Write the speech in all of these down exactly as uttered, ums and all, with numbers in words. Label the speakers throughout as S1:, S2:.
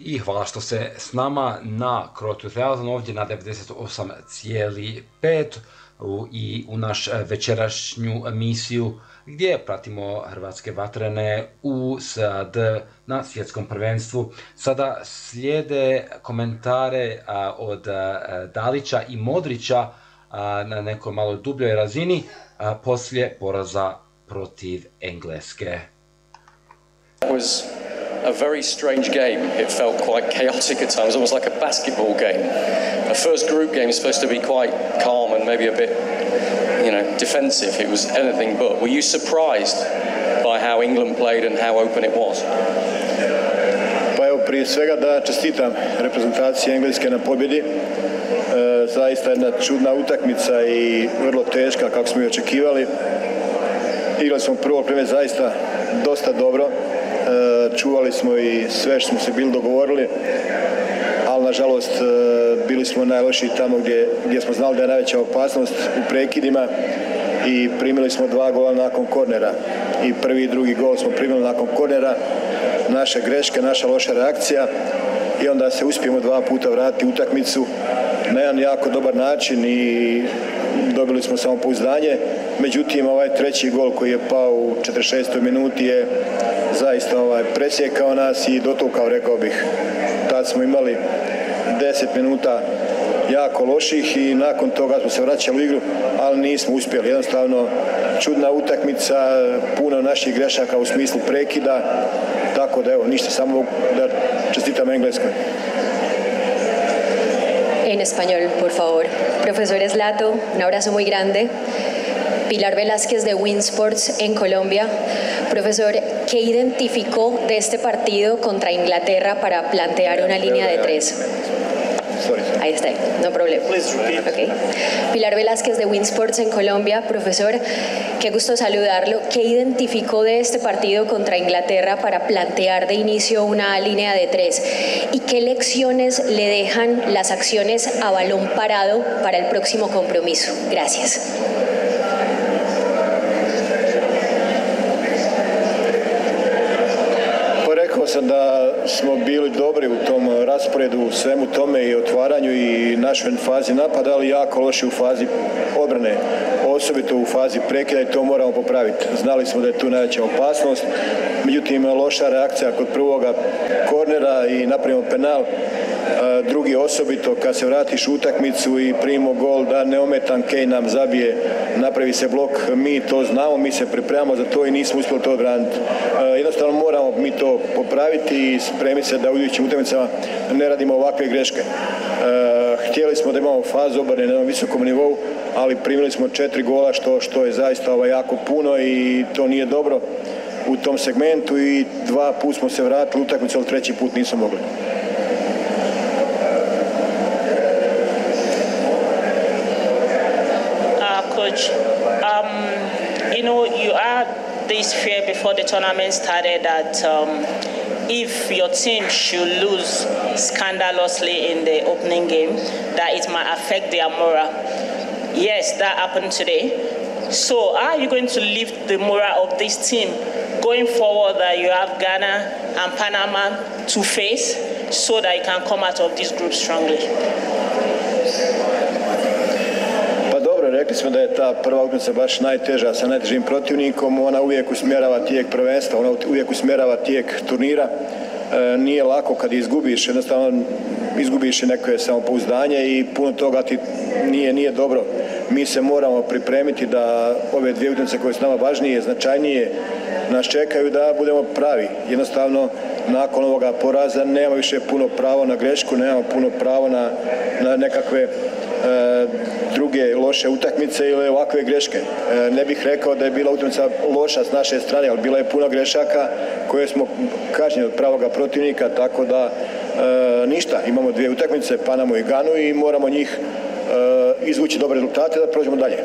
S1: i hvala što ste s nama na Croatia Thousand ovdje na devedeset osam zarez pet i u naš večerašnju emisiju gdje pratimo hrvatske vatrene u sad na svjetskom prvenstvu. Sada slijede komentare a, od a, Dalića i Modrića a, na nekoj malo dubljoj razini a, poslije poraza protiv Engleske.
S2: Was a very strange game. It felt quite chaotic at times, almost like a basketball game. A first group game is supposed to be quite calm and maybe a bit, you know, defensive. It was anything but. Were you surprised by how England played and how open it was?
S3: Pa evo, prije svega da čestitam reprezentaciji Engleske na pobjedi. E, zaista jedna čudna utakmica i vrlo teška kako smo i očekivali. Igrali smo prvo vrijeme zaista dosta dobro. Čuvali smo i sve što smo se bili dogovorili, ali nažalost bili smo najlošiji tamo gdje, gdje smo znali da je najveća opasnost u prekidima i primili smo dva gola nakon kornera. I prvi i drugi gol smo primili nakon kornera, naše greške, naša loša reakcija i onda se uspijemo dva puta vratiti utakmicu na jedan jako dobar način i dobili smo samopouzdanje. Međutim, ovaj treći gol koji je pao u četrdeset šestoj minuti je zaista ovaj, presjekao nas i dotukao, rekao bih. Tad smo imali deset minuta jako loših i nakon toga smo se vraćali u igru, ali nismo uspjeli. Jednostavno, čudna utakmica, puno naših grešaka u smislu prekida, tako da evo, ništa, samo da čestitam Engleskoj.
S4: En español, por favor. Profesor Eslato, un abrazo muy grande. Pilar Velázquez de Winsports en Colombia. Profesor, ¿qué identificó de este partido contra Inglaterra para plantear una línea de tres? Ahí está, no problema. Okay. Pilar Velázquez de Winsports en Colombia. Profesor, qué gusto saludarlo. ¿Qué identificó de este partido contra Inglaterra para plantear de inicio una línea de tres? ¿Y qué lecciones le dejan las acciones a balón parado para el próximo compromiso? Gracias.
S3: Rekao sam da smo bili dobri u tom rasporedu, u svemu tome i otvaranju i našoj fazi napada, ali jako loši u fazi obrane, osobito u fazi prekida i to moramo popraviti. Znali smo da je tu najveća opasnost, međutim loša reakcija kod prvoga kornera i napravimo penal. Drugi osobito kad se vratiš u utakmicu i primimo gol da neometan Kane nam zabije, napravi se blok, mi to znamo, mi se pripremamo za to i nismo uspjeli to odbraniti. Jednostavno moramo mi to popraviti i spremiti se da u idućim utakmicama ne radimo ovakve greške. Htjeli smo da imamo fazu obrane na jednom visokom nivou, ali primili smo četiri gola što, što je zaista ovaj, jako puno i to nije dobro u tom segmentu i dva put smo se vratili u utakmicu, ali treći put nismo mogli.
S5: Coach, um, you know, you had this fear before the tournament started that um, if your team should lose scandalously in the opening game, that it might affect their morale. Yes, that happened today. So how are you going to lift the morale of this team going forward that you have Ghana and Panama to face so that you can come out of this group strongly?
S3: Rekli smo da je ta prva utakmica baš najteža sa najtežim protivnikom, ona uvijek usmjerava tijek prvenstva, ona uvijek usmjerava tijek turnira. E, nije lako kad izgubiš, jednostavno izgubiš neko samopouzdanje i puno toga ti nije, nije dobro. Mi se moramo pripremiti da ove dvije utakmice koje su nama važnije, značajnije, nas čekaju da budemo pravi. Jednostavno, nakon ovoga poraza nema više puno pravo na grešku, nema puno pravo na, na nekakve e, druge loše utakmice ili ovakve greške. E, ne bih rekao da je bila utakmica loša s naše strane, ali bila je puno grešaka koje smo kažnjeni od pravoga protivnika, tako da e, ništa. Imamo dvije utakmice, Panamu i Ganu i moramo njih e, izvući dobre rezultate da prođemo dalje.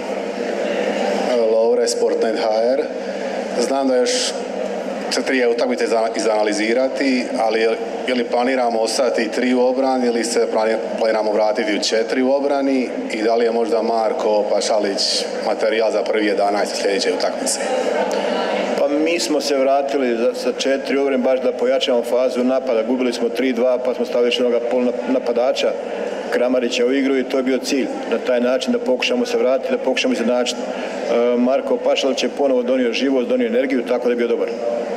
S6: Lovre, Sportnet H R. Znam da još se tri utakmice izanalizirati, ali je li planiramo ostati tri u obrani ili se planiramo vratiti u četiri u obrani i da li je možda Marko Pašalić materijal za prvi jedanaest sljedeće utakmice?
S3: Pa mi nismo se vratili za, sa četiri obrane baš da pojačamo fazu napada. Gubili smo tri dva pa smo stavili onoga pol napadača Kramarića u igru i to je bio cilj. Na taj način da pokušamo se vratiti, da pokušamo izjednačiti. E, Marko Pašalić je ponovo donio živost, donio energiju, tako da je bio dobar.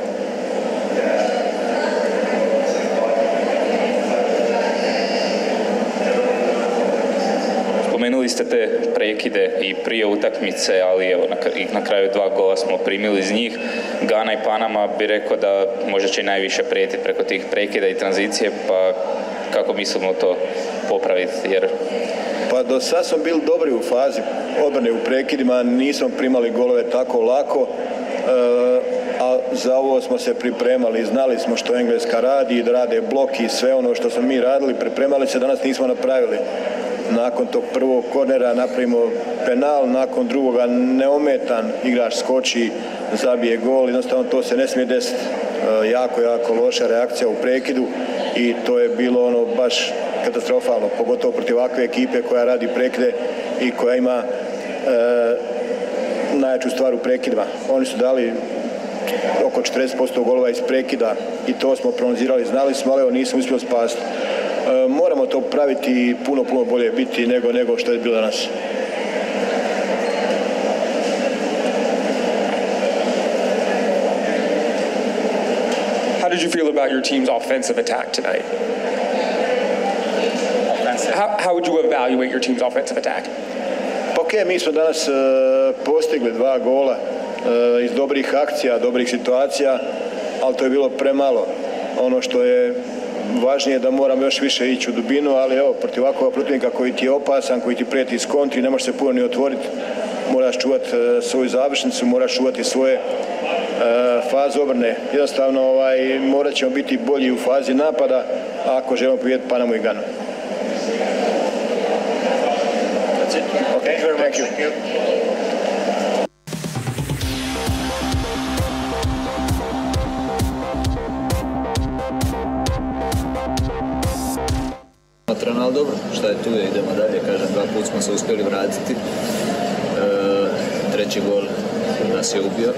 S7: Spomenuli ste te prekide i prije utakmice, ali evo na, na kraju dva gola smo primili iz njih. Gana i Panama bi rekao da možda će i najviše prijetiti preko tih prekida i tranzicije, pa kako mislimo to popraviti? Jer...
S3: Pa do sad smo bili dobri u fazi obrane u prekidima, nismo primali golove tako lako, e, a za ovo smo se pripremali, znali smo što Engleska radi, da rade blok i sve ono što smo mi radili, pripremali se, danas nismo napravili. Nakon tog prvog kornera napravimo penal, nakon drugoga neometan igrač skoči, zabije gol, jednostavno to se ne smije desiti. E, jako, jako loša reakcija u prekidu i to je bilo ono baš katastrofalno, pogotovo protiv ovakve ekipe koja radi prekide i koja ima e, najjaču stvar u prekidima. Oni su dali oko četrdeset posto golova iz prekida i to smo prognozirali, znali smo, ali nismo uspjeli spasiti. E, moramo to praviti i puno, puno bolje biti nego, nego što je bilo danas.
S8: How did you feel about your team's offensive attack tonight? How, how would you evaluate your team's offensive attack?
S3: Ok, mi smo danas uh, postigli dva gola uh, iz dobrih akcija, dobrih situacija, ali to je bilo premalo. Ono što je važnije da moramo još više ići u dubinu, ali evo, protiv ovakvog protivnika koji ti je opasan, koji ti prijeti iz kontri, ne možeš se puno ni otvoriti, moraš čuvati uh, svoju završnicu, moraš čuvati svoje uh, faze obrane. Jednostavno ovaj, morat ćemo biti bolji u fazi napada ako želimo pobijediti Panamu i Ganu. Okay, thank you. Thank you.
S9: Smatram, ali dobro, šta je tu, idemo dalje, kažem, dva put smo se uspjeli vratiti. E, treći gol nas je ubio.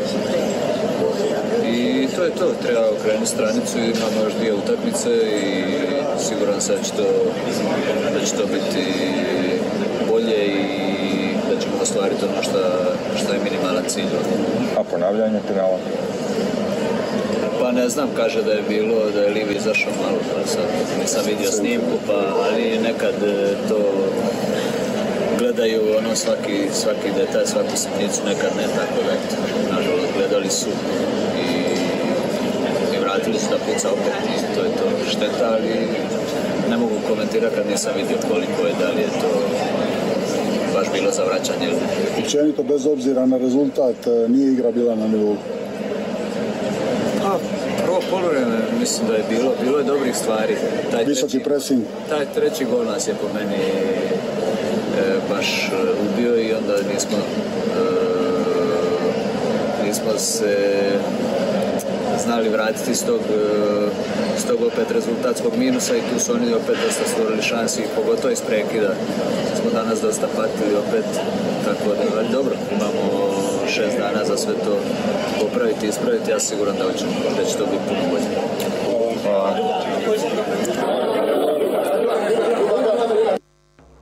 S9: I to je to, treba okrenuti stranicu, imamo još dvije utakmice i siguran sam da će to, da će to biti bolje i da ćemo ostvariti ono što, što je minimalan cilj.
S10: A ponavljanje penala?
S9: Pa ne znam, kaže da je bilo, da je Livi izašao malo, pa sad nisam vidio snimku, pa ali nekad to gledaju ono svaki, svaki detalj, svaku sitnicu, nekad ne, tako da nažalost gledali su i, i vratili su da puca opet i to je to šteta, ali ne mogu komentirati kad nisam vidio koliko je, da li je to baš bilo za vraćanje.
S10: Općenito, bez obzira na rezultat, nije igra bila na nivou?
S9: A, prvo poluvreme mislim da je bilo, bilo je dobrih stvari. Taj
S10: Visoki
S9: treći,
S10: pressing.
S9: Taj treći gol nas je po meni e, baš ubio i onda nismo, e, nismo se znali vratiti s tog, s tog opet rezultatskog minusa i tu su oni opet dosta stvorili šansi, pogotovo iz prekida. Smo danas dosta patili opet, tako da, ali dobro, imamo šest dana za sve to popraviti i ispraviti, ja siguran da, ćemo, da će to biti puno bolje.
S10: Hvala.